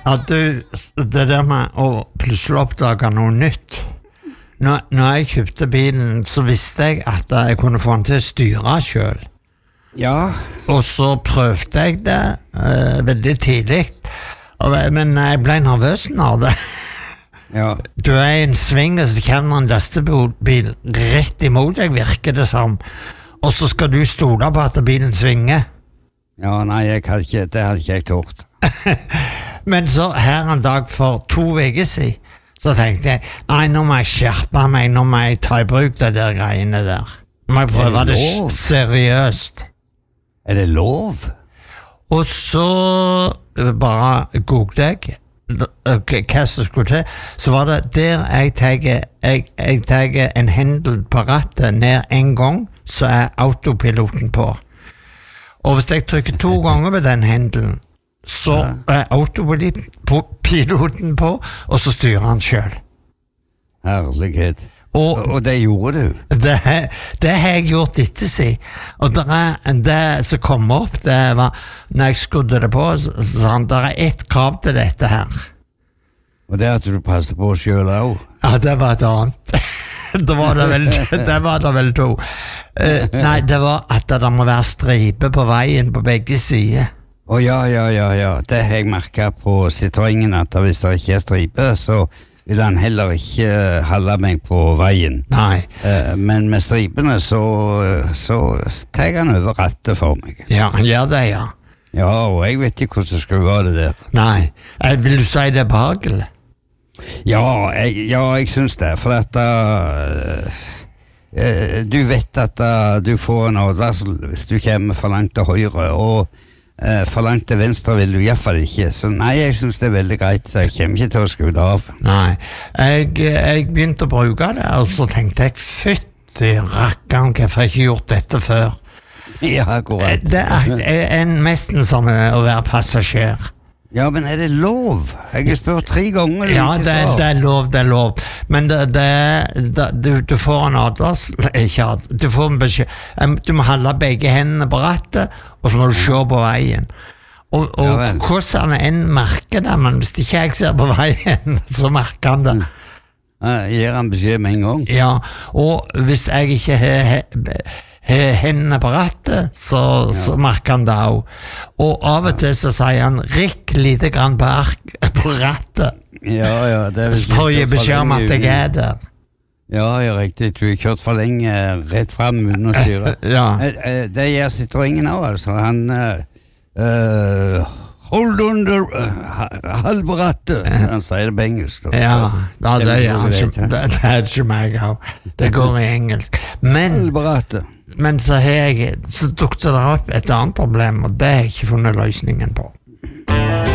det der med å plutselig oppdage noe nytt. Når jeg kjøpte bilen, så visste jeg at jeg kunne få den til å styre selv. Ja. Og så prøvde jeg det veldig tidlig, men jeg ble nervøs av det. Ja. Du I en sving, og så kommer en lastebil rett imot deg, virker det som. Og så skal du stole på at bilen svinger. Ja, nei, det hadde ikke jeg tort. Men så her en dag for 2 uker siden, så tenkte jeg, nei, nå må jeg skjerpe meg, nå må jeg ta I bruk det der greiene der. Nå må jeg prøve det seriøst. Det lov? Og så bare googlet jeg hva som skulle til, så var det der jeg tar en hendel på rattet ned en gang, så autopiloten på. Og hvis jeg trykker 2 ganger på den hendelen, så autopiloten på, og så styrer han selv. Herlighet. Og det gjorde du? Det har jeg gjort etter seg. Og det som kom opp, det var, når jeg skudde det på, så sa han, det ett krav til dette her. Og det at du passer på selv også? Ja, det var et annet. det var det vel 2. Nei, det var at det må være stripe på veien på begge sider. Ja. Det har jeg merket på Citroënen, at hvis det ikke stripe, så vil han heller ikke holde meg på veien. Nei. Men med stripene så tar han over rattet for meg. Ja, han gjør det, ja. Ja, og jeg vet ikke hvordan det skal være det der. Nei, vil du si det behagelig? Ja, jeg synes det, for at du vet at du får en advarsel hvis du kommer for langt til høyre, og for langt til venstre vil du I hvert fall ikke. Så nei, jeg synes det veldig greit, så jeg kommer ikke til å skru det av. Nei, jeg begynte å bruke det, og så tenkte jeg, fytti rakkeren, hvorfor har jeg ikke gjort dette før? Ja, akkurat. Det nesten som å være passasjer. Ja, men det lov? Jeg har spurt 3 ganger. Ja, det lov. Men du får en advarsel, du får en beskjed. Du må holde begge hendene på rattet, og så må du se på veien. Og hvordan en merker det, men hvis ikke jeg ser på veien, så merker han det. Gir han beskjed med en gang? Ja, og hvis jeg ikke hendene på rattet, så merker han det også. Og av og til så sier han, rikk lite grann på rattet. Ja, det for å gi beskjed om at jeg der. Ja, riktig. Du har kjørt for lenge rett frem uten å styre. Ja. Det gjør Citroënen også, altså. Han hold under halve rattet. Han sier det på engelsk. Ja, det gjør han ikke. Det ikke meg også. Det går I engelsk. Halve rattet. Men så dukte det opp et annet problem, og det har jeg ikke funnet løsningen på.